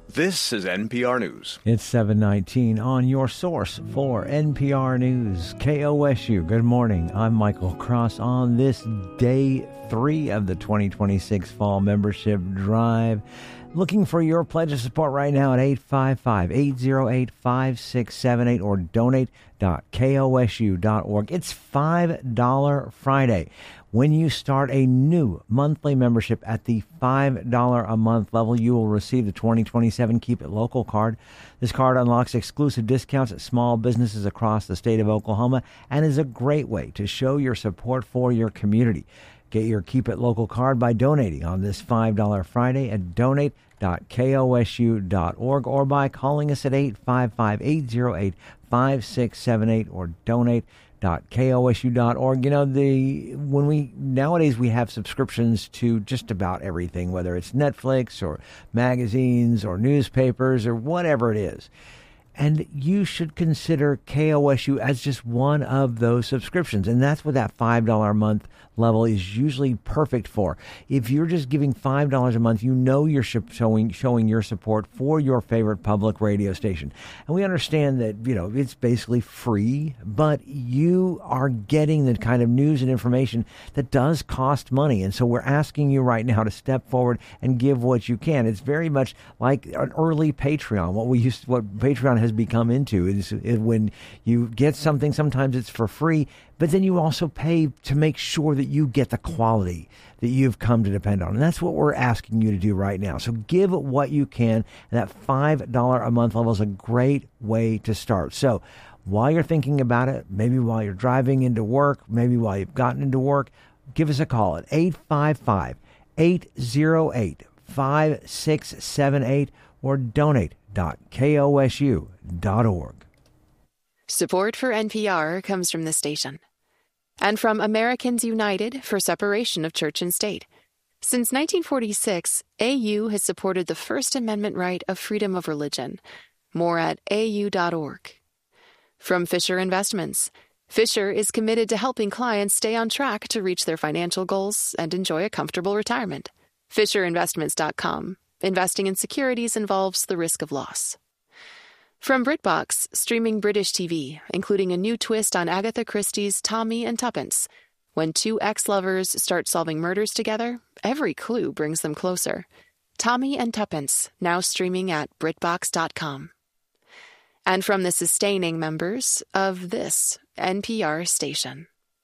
This is NPR News. It's 7:19 on your source for NPR News, KOSU. Good morning. I'm Michael Cross on this day 3 of the 2026 Fall Membership Drive. Looking for your pledge of support right now at 855-808-5678 or donate.kosu.org. It's $5 Friday. When you start a new monthly membership at the $5 a month level, you will receive the 2027 Keep It Local card. This card unlocks exclusive discounts at small businesses across the state of Oklahoma and is a great way to show your support for your community. Get your Keep It Local card by donating on this $5 Friday at donate.kosu.org or by calling us at 855-808-5678 or donate.kosu.org. You know, nowadays we have subscriptions to just about everything, whether it's Netflix or magazines or newspapers or whatever it is. And you should consider KOSU as just one of those subscriptions. And that's what that $5 a month level is usually perfect for. If you're just giving $5 a month, you know you're showing your support for your favorite public radio station. And we understand that, you know, it's basically free, but you are getting the kind of news and information that does cost money. And so we're asking you right now to step forward and give what you can. It's very much like an early Patreon. What Patreon has become into is when you get something, sometimes it's for free, but then you also pay to make sure that you get the quality that you've come to depend on. And that's what we're asking you to do right now. So give what you can. And that $5 a month level is a great way to start. So while you're thinking about it, maybe while you're driving into work, maybe while you've gotten into work, give us a call at 855-808-5678 or donate.kosu.org. Support for NPR comes from the station and from Americans United for Separation of Church and State. Since 1946, AU has supported the First Amendment right of freedom of religion. More at au.org. From Fisher Investments. Fisher is committed to helping clients stay on track to reach their financial goals and enjoy a comfortable retirement. FisherInvestments.com. Investing in securities involves the risk of loss. From BritBox, streaming British TV, including a new twist on Agatha Christie's Tommy and Tuppence. When two ex-lovers start solving murders together, every clue brings them closer. Tommy and Tuppence, now streaming at BritBox.com. And from the sustaining members of this NPR station.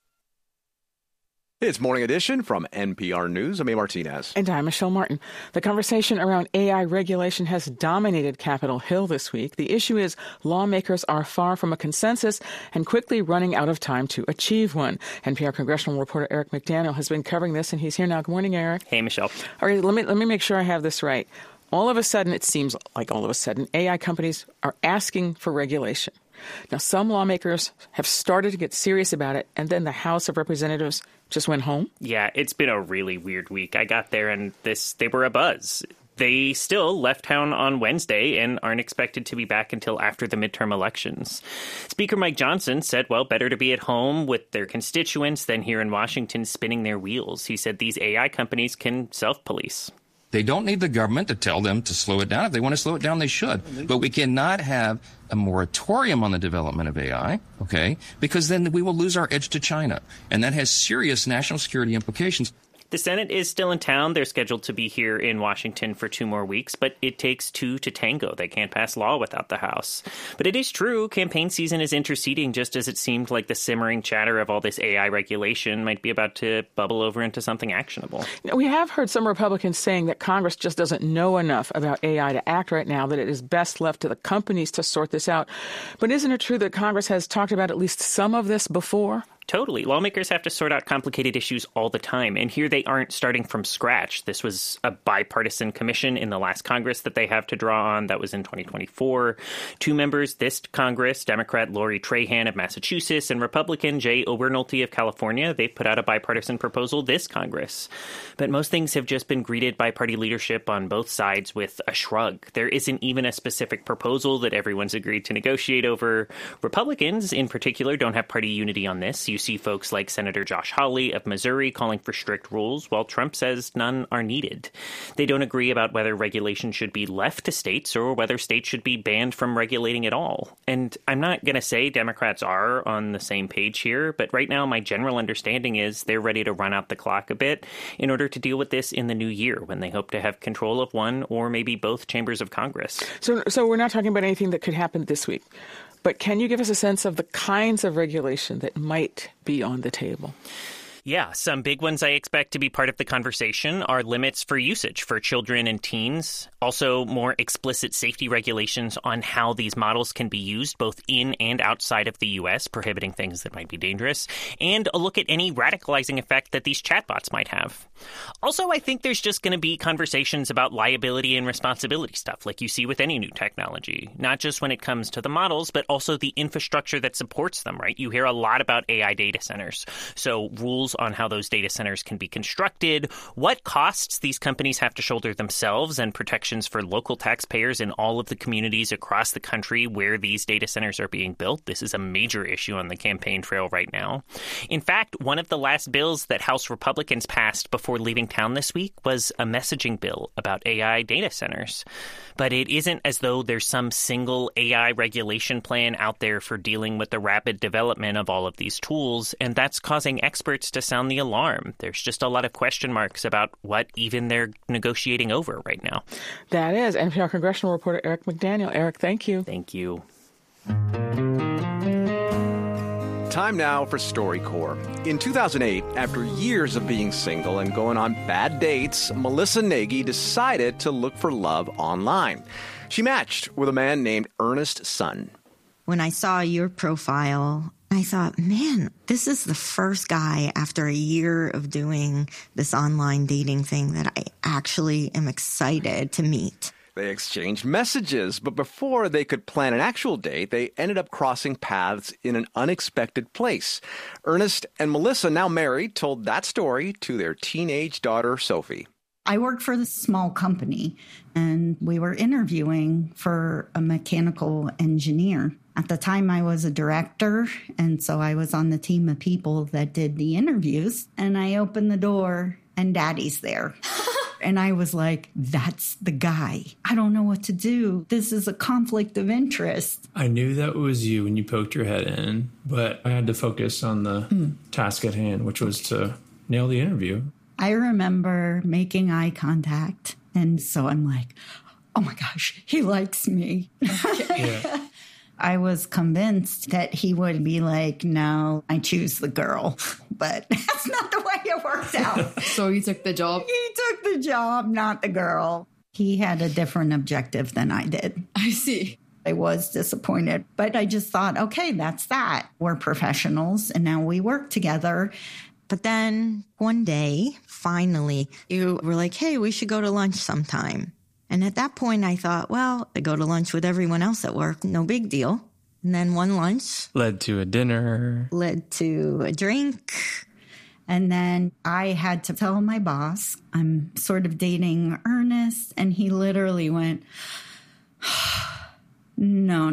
It's Morning Edition from NPR News. I'm A. Martinez. And I'm Michelle Martin. The conversation around AI regulation has dominated Capitol Hill this week. The issue is lawmakers are far from a consensus and quickly running out of time to achieve one. NPR congressional reporter Eric McDaniel has been covering this, and he's here now. Good morning, Eric. Hey, Michelle. All right, let me make sure I have this right. All of a sudden, it seems like all of a sudden, AI companies are asking for regulation. Now, some lawmakers have started to get serious about it, and then the House of Representatives just went home? Yeah, it's been a really weird week. I got there and they were abuzz. They still left town on Wednesday and aren't expected to be back until after the midterm elections. Speaker Mike Johnson said, well, better to be at home with their constituents than here in Washington spinning their wheels. He said these AI companies can self-police. They don't need the government to tell them to slow it down. If they want to slow it down, they should. But we cannot have a moratorium on the development of AI, okay? Because then we will lose our edge to China. And that has serious national security implications. The Senate is still in town. They're scheduled to be here in Washington for 2 more weeks, but it takes 2 to tango. They can't pass law without the House. But it is true, campaign season is interceding just as it seemed like the simmering chatter of all this AI regulation might be about to bubble over into something actionable. We have heard some Republicans saying that Congress just doesn't know enough about AI to act right now, that it is best left to the companies to sort this out. But isn't it true that Congress has talked about at least some of this before? Totally. Lawmakers have to sort out complicated issues all the time, and here they aren't starting from scratch. This was a bipartisan commission in the last Congress that they have to draw on. That was in 2024. 2 members this Congress, Democrat Lori Trahan of Massachusetts and Republican Jay Obernolte of California, they put out a bipartisan proposal this Congress. But most things have just been greeted by party leadership on both sides with a shrug. There isn't even a specific proposal that everyone's agreed to negotiate over. Republicans, in particular, don't have party unity on this. you see folks like Senator Josh Hawley of Missouri calling for strict rules, while Trump says none are needed. They don't agree about whether regulation should be left to states or whether states should be banned from regulating at all. And I'm not going to say Democrats are on the same page here, but right now my general understanding is they're ready to run out the clock a bit in order to deal with this in the new year, when they hope to have control of one or maybe both chambers of Congress. So we're not talking about anything that could happen this week. But can you give us a sense of the kinds of regulation that might be on the table? Yeah, some big ones I expect to be part of the conversation are limits for usage for children and teens. Also, more explicit safety regulations on how these models can be used both in and outside of the U.S., prohibiting things that might be dangerous. And a look at any radicalizing effect that these chatbots might have. Also, I think there's just going to be conversations about liability and responsibility stuff like you see with any new technology. Not just when it comes to the models, but also the infrastructure that supports them, right? You hear a lot about AI data centers. So rules on how those data centers can be constructed, what costs these companies have to shoulder themselves, and protections for local taxpayers in all of the communities across the country where these data centers are being built. This is a major issue on the campaign trail right now. In fact, one of the last bills that House Republicans passed before leaving town this week was a messaging bill about AI data centers. But it isn't as though there's some single AI regulation plan out there for dealing with the rapid development of all of these tools, and that's causing experts to sound the alarm. There's just a lot of question marks about what even they're negotiating over right now. That is NPR congressional reporter Eric McDaniel. Eric, thank you. Thank you. Time now for StoryCorps. In 2008, after years of being single and going on bad dates, Melissa Nagy decided to look for love online. She matched with a man named Ernest Sun. When I saw your profile, I thought, man, this is the first guy after a year of doing this online dating thing that I actually am excited to meet. They exchanged messages, but before they could plan an actual date, they ended up crossing paths in an unexpected place. Ernest and Melissa, now married, told that story to their teenage daughter, Sophie. I worked for this small company, and we were interviewing for a mechanical engineer. At the time, I was a director, and so I was on the team of people that did the interviews. And I opened the door, and Daddy's there. And I was like, that's the guy. I don't know what to do. This is a conflict of interest. I knew that was you when you poked your head in, but I had to focus on the task at hand, which was to nail the interview. I remember making eye contact. And so I'm like, oh my gosh, he likes me. Yeah. I was convinced that he would be like, no, I choose the girl. But that's not the way it worked out. So he took the job? He took the job, not the girl. He had a different objective than I did. I see. I was disappointed, but I just thought, okay, that's that. We're professionals, and now we work together. But then one day, finally, you were like, hey, we should go to lunch sometime. And at that point, I thought, well, I go to lunch with everyone else at work. No big deal. And then one lunch led to a dinner, led to a drink. And then I had to tell my boss, I'm sort of dating Ernest. And he literally went, no.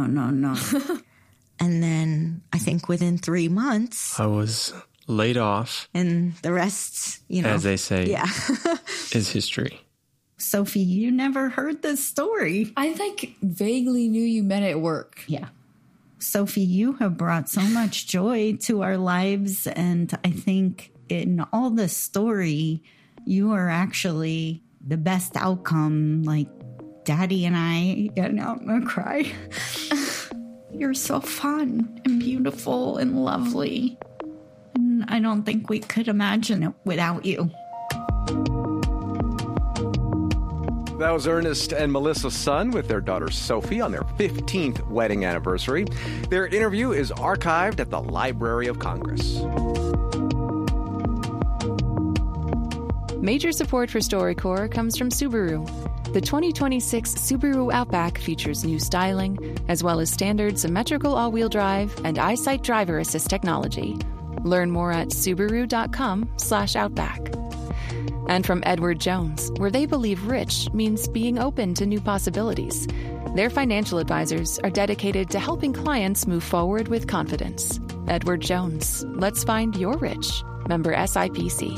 And then I think within 3 months, I was laid off. And the rest, as they say, yeah. is history. Sophie, you never heard this story. I vaguely knew you met at work. Yeah. Sophie, you have brought so much joy to our lives. And I think in all this story, you are actually the best outcome. Like Daddy and I, I'm going to cry. You're so fun and beautiful and lovely. And I don't think we could imagine it without you. That was Ernest and Melissa Sun with their daughter Sophie on their 15th wedding anniversary. Their interview is archived at the Library of Congress. Major support for StoryCorps comes from Subaru. The 2026 Subaru Outback features new styling, as well as standard symmetrical all-wheel drive and EyeSight driver assist technology. Learn more at Subaru.com/Outback. And from Edward Jones, where they believe rich means being open to new possibilities. Their financial advisors are dedicated to helping clients move forward with confidence. Edward Jones. Let's find your rich. Member SIPC.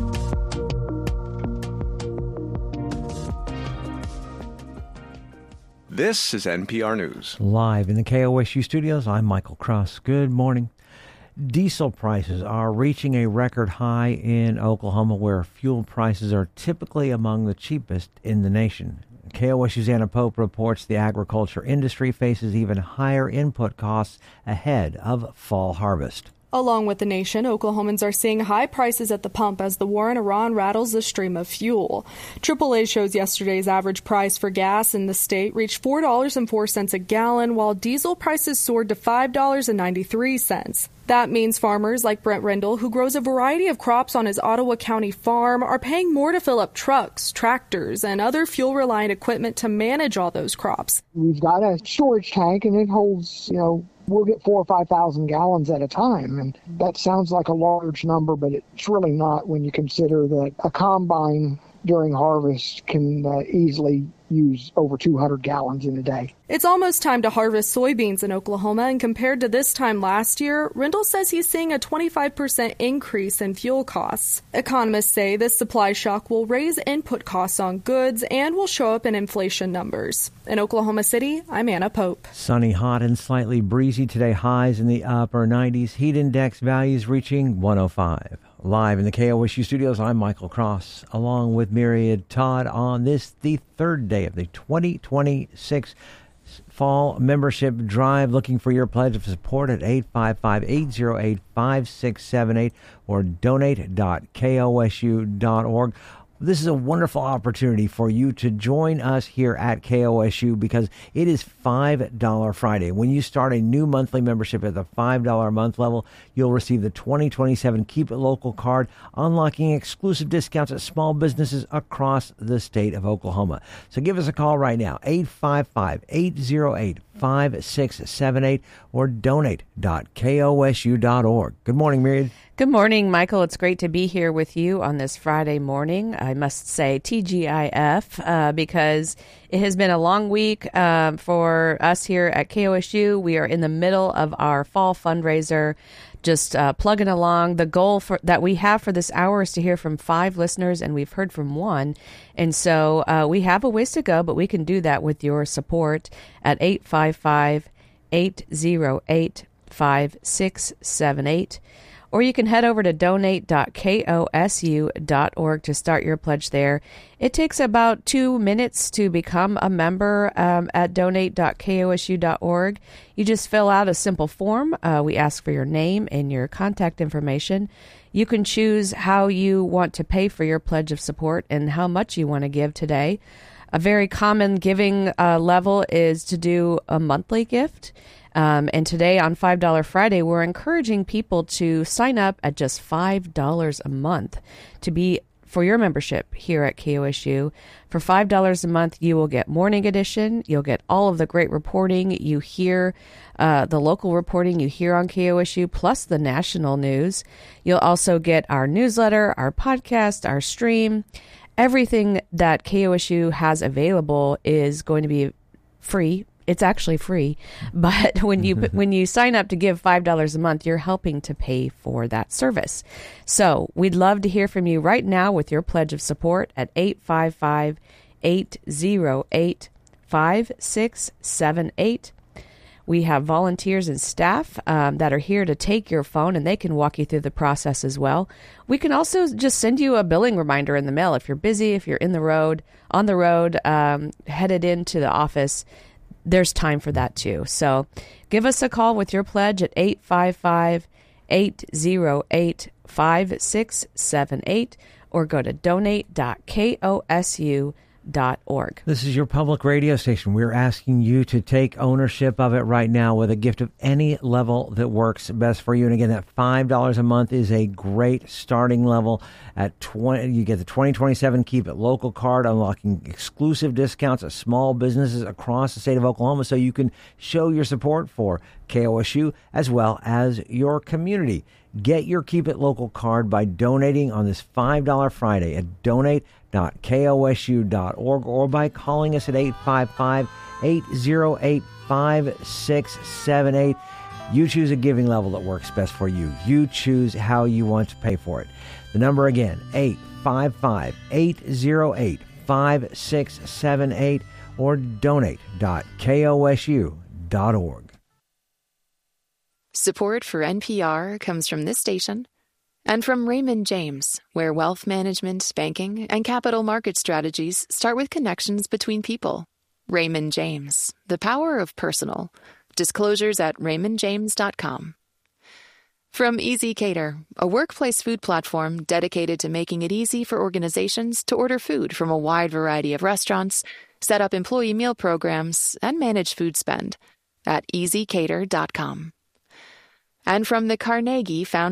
This is NPR News. Live in the KOSU studios, I'm Michael Cross. Good morning. Diesel prices are reaching a record high in Oklahoma, where fuel prices are typically among the cheapest in the nation. KOSU's Anna Pope reports the agriculture industry faces even higher input costs ahead of fall harvest. Along with the nation, Oklahomans are seeing high prices at the pump as the war in Iran rattles the stream of fuel. AAA shows yesterday's average price for gas in the state reached $4.04 a gallon, while diesel prices soared to $5.93. That means farmers like Brent Rendell, who grows a variety of crops on his Ottawa County farm, are paying more to fill up trucks, tractors, and other fuel-reliant equipment to manage all those crops. We've got a storage tank, and it holds, we'll get 4,000 or 5,000 gallons at a time. And that sounds like a large number, but it's really not when you consider that a combine during harvest can easily use over 200 gallons in a day. It's almost time to harvest soybeans in Oklahoma, and compared to this time last year, Rendell says he's seeing a 25% increase in fuel costs. Economists say this supply shock will raise input costs on goods and will show up in inflation numbers. In Oklahoma City, I'm Anna Pope. Sunny, hot, and slightly breezy today. Highs in the upper 90s. Heat index values reaching 105. Live in the KOSU studios, I'm Michael Cross, along with Myriad Todd on this, the third day of the 2026 Fall Membership Drive. Looking for your pledge of support at 855-808-5678 or donate.kosu.org. This is a wonderful opportunity for you to join us here at KOSU because it is $5 Friday. When you start a new monthly membership at the $5 a month level, you'll receive the 2027 Keep It Local card, unlocking exclusive discounts at small businesses across the state of Oklahoma. So give us a call right now, 855-808-5678 or donate.kosu.org. Good morning, Myriad. Good morning, Michael. It's great to be here with you on this Friday morning. I must say TGIF because it has been a long week for us here at KOSU. We are in the middle of our fall fundraiser, just plugging along. The goal that we have for this hour is to hear from 5 listeners, and we've heard from 1. And so we have a ways to go, but we can do that with your support at 855-808-5678. Or you can head over to donate.kosu.org to start your pledge there. It takes about 2 minutes to become a member at donate.kosu.org. You just fill out a simple form. We ask for your name and your contact information. You can choose how you want to pay for your pledge of support and how much you want to give today. A very common giving level is to do a monthly gift. And today on $5 Friday, we're encouraging people to sign up at just $5 a month to be for your membership here at KOSU. For $5 a month, you will get Morning Edition. You'll get all of the great reporting. You hear the local reporting you hear on KOSU, plus the national news. You'll also get our newsletter, our podcast, our stream. Everything that KOSU has available is going to be free. It's actually free, but when you sign up to give $5 a month, you're helping to pay for that service. So we'd love to hear from you right now with your pledge of support at 855-808-5678. We have volunteers and staff that are here to take your phone, and they can walk you through the process as well. We can also just send you a billing reminder in the mail if you're busy, if you're on the road, headed into the office. There's time for that too. So give us a call with your pledge at 855-808-5678 or go to donate.kosu.org. This is your public radio station. We're asking you to take ownership of it right now with a gift of any level that works best for you. And again, that $5 a month is a great starting level. At 20, you get the 2027 Keep It Local card, unlocking exclusive discounts at small businesses across the state of Oklahoma, so you can show your support for KOSU as well as your community. Get your Keep It Local card by donating on this $5 Friday at donate.kosu.org or by calling us at 855-808-5678. You choose a giving level that works best for you. You choose how you want to pay for it. The number again, 855-808-5678 or donate.kosu.org. Support for NPR comes from this station and from Raymond James, where wealth management, banking, and capital market strategies start with connections between people. Raymond James, the power of personal. Disclosures at raymondjames.com. From Easy Cater, a workplace food platform dedicated to making it easy for organizations to order food from a wide variety of restaurants, set up employee meal programs, and manage food spend at easycater.com. And from the Carnegie Foundation.